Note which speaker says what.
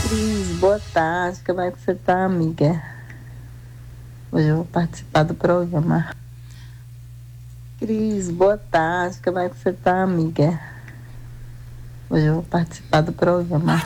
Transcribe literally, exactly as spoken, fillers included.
Speaker 1: Cris, boa tarde. Como é que você tá, amiga? Hoje eu vou participar do programa. Cris, boa tarde. Como é que você tá, amiga? Hoje eu vou participar do programa.